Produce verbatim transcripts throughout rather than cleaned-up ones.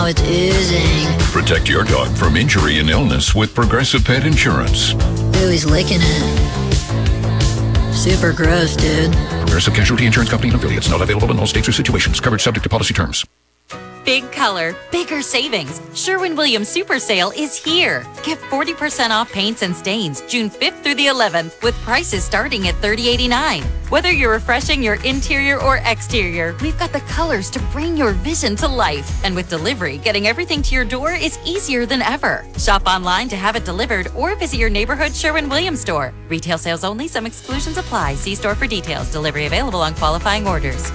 It's oozing. Protect your dog from injury and illness with Progressive Pet Insurance. Ooh, he's licking it. Super gross, dude. Progressive Casualty Insurance Company and affiliates. Not available in all states or situations. Coverage subject to policy terms. Big color, bigger savings. Sherwin-Williams Super Sale is here. Get forty percent off paints and stains June fifth through the eleventh with prices starting at thirty eighty-nine. Whether you're refreshing your interior or exterior, we've got the colors to bring your vision to life. And with delivery, getting everything to your door is easier than ever. Shop online to have it delivered or visit your neighborhood Sherwin-Williams store. Retail sales only. Some exclusions apply. See store for details. Delivery available on qualifying orders.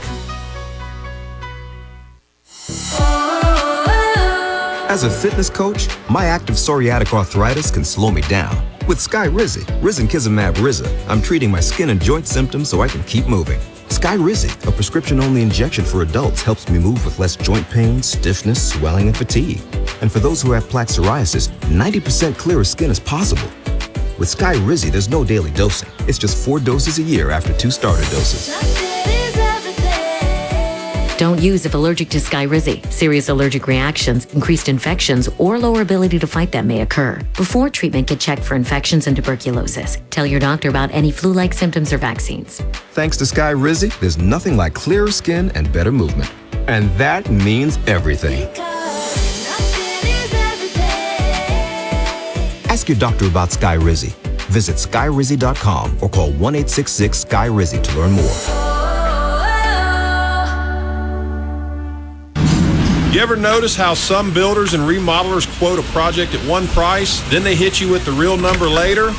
As a fitness coach, my active psoriatic arthritis can slow me down. With Skyrizi, Risankizumab Riza, I'm treating my skin and joint symptoms so I can keep moving. Skyrizi, a prescription-only injection for adults, helps me move with less joint pain, stiffness, swelling, and fatigue. And for those who have plaque psoriasis, ninety percent clearer skin is possible. With Skyrizi, there's no daily dosing. It's just four doses a year after two starter doses. Don't use if allergic to Skyrizi. Serious allergic reactions, increased infections, or lower ability to fight them may occur. Before treatment, get checked for infections and tuberculosis. Tell your doctor about any flu-like symptoms or vaccines. Thanks to Skyrizi, there's nothing like clearer skin and better movement. And that means everything. Ask your doctor about Skyrizi. Visit Skyrizi dot com or call one eight six six Skyrizi to learn more. You ever notice how some builders and remodelers quote a project at one price, then they hit you with the real number later?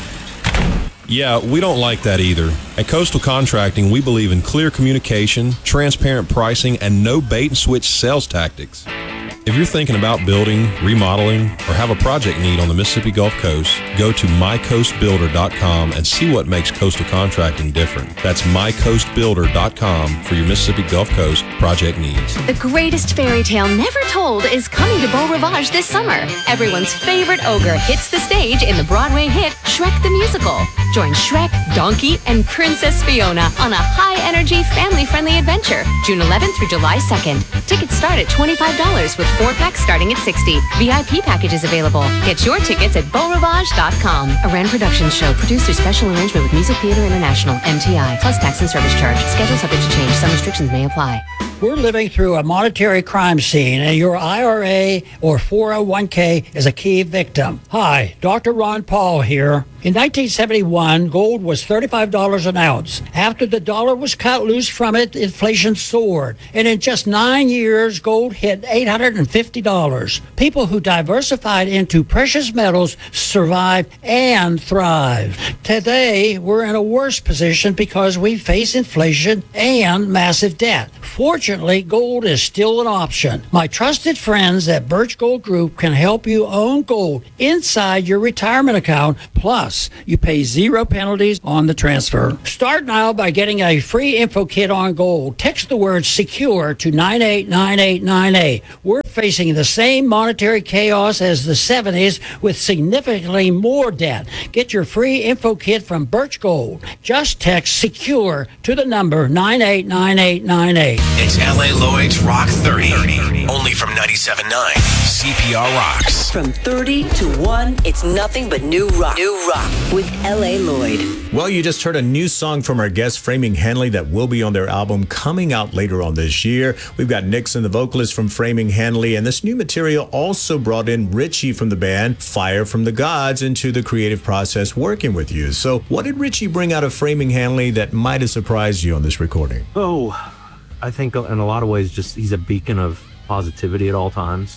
Yeah, we don't like that either. At Coastal Contracting, we believe in clear communication, transparent pricing, and no bait-and-switch sales tactics. If you're thinking about building, remodeling, or have a project need on the Mississippi Gulf Coast, go to my coast builder dot com and see what makes Coastal Contracting different. That's my coast builder dot com for your Mississippi Gulf Coast project needs. The greatest fairy tale never told is coming to Beau Rivage this summer. Everyone's favorite ogre hits the stage in the Broadway hit Shrek the Musical. Join Shrek, Donkey, and Princess Fiona on a high-energy, family-friendly adventure, June eleventh through July second. Tickets start at twenty-five dollars with four packs starting at sixty dollars. V I P packages available. Get your tickets at beau rivage dot com. A Rand Productions show produced through special arrangement with Music Theater International, M T I, plus tax and service charge. Schedule subject to change. Some restrictions may apply. We're living through a monetary crime scene, and your I R A or four oh one k is a key victim. Hi, Doctor Ron Paul here. In nineteen seventy-one, gold was thirty-five dollars an ounce. After the dollar was cut loose from it, inflation soared. And in just nine years, gold hit eight hundred fifty dollars. People who diversified into precious metals survived and thrived. Today, we're in a worse position because we face inflation and massive debt. Fortunately, gold is still an option. My trusted friends at Birch Gold Group can help you own gold inside your retirement account. Plus, you pay zero penalties on the transfer. Start now by getting a free info kit on gold. Text the word SECURE to nine eight nine eight nine eight. We're facing the same monetary chaos as the seventies with significantly more debt. Get your free info kit from Birch Gold. Just text SECURE to the number nine eight nine eight nine eight. It's L A Lloyd's Rock thirty, only from ninety-seven point nine C P R Rocks. From thirty to one, it's nothing but new rock. New rock with L A Lloyd. Well, you just heard a new song from our guest, Framing Hanley, that will be on their album coming out later on this year. We've got Nixon, the vocalist from Framing Hanley, and this new material also brought in Richie from the band Fire from the Gods into the creative process working with you. So what did Richie bring out of Framing Hanley that might have surprised you on this recording? Oh, I think in a lot of ways, just he's a beacon of positivity at all times.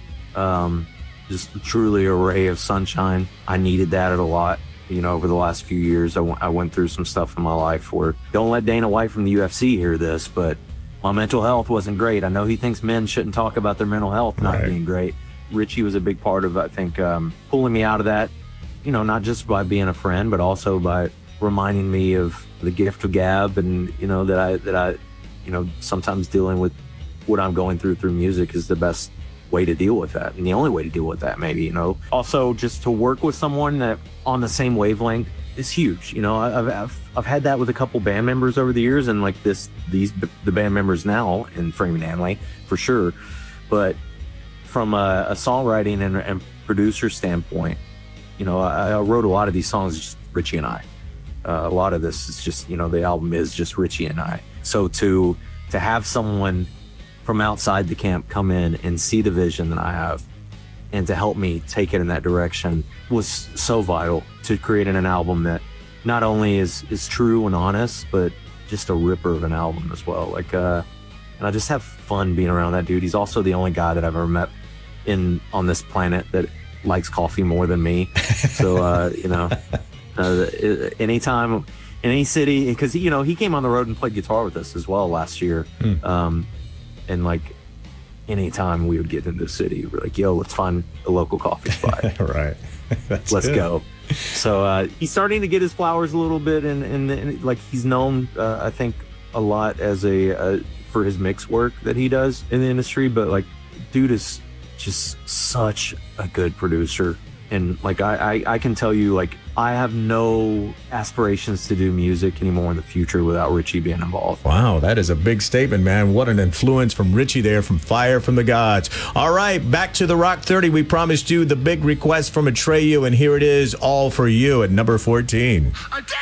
Um, just truly a ray of sunshine. I needed that a lot. You know, over the last few years, I, w- I went through some stuff in my life where, don't let Dana White from the U F C hear this, but my mental health wasn't great. I know he thinks men shouldn't talk about their mental health not right. being great. Richie was a big part of, I think, um, pulling me out of that, you know, not just by being a friend, but also by reminding me of the gift of gab and, you know, that I, that I, you know, sometimes dealing with what I'm going through through music is the best way to deal with that, and the only way to deal with that, maybe, you know. Also, just to work with someone that on the same wavelength is huge. You know, I've I've, I've had that with a couple band members over the years, and like this, these the band members now in Framing Hanley for sure. But from a, a songwriting and, and producer standpoint, you know, I, I wrote a lot of these songs just Richie and I. Uh, a lot of this is just, you know, the album is just Richie and I. So to to have someone from outside the camp come in and see the vision that I have and to help me take it in that direction was so vital to creating an album that not only is is true and honest, but just a ripper of an album as well. Like, uh, and I just have fun being around that dude. He's also the only guy that I've ever met in on this planet that likes coffee more than me. So, uh, you know, uh, anytime, in any city, because, you know, he came on the road and played guitar with us as well last year. Hmm. Um, and like, anytime we would get into the city, we're like, yo, let's find a local coffee spot. Right. That's let's good. go. So uh, he's starting to get his flowers a little bit, and, and, and like he's known, uh, I think, a lot as a uh, for his mix work that he does in the industry. But like, dude is just such a good producer, and like I, I, I can tell you, like I have no aspirations to do music anymore in the future without Richie being involved. Wow, that is a big statement, man. What an influence from Richie there, from Fire from the Gods. All right, back to the Rock thirty. We promised you the big request from Atreyu, and here it is, all for you at number fourteen.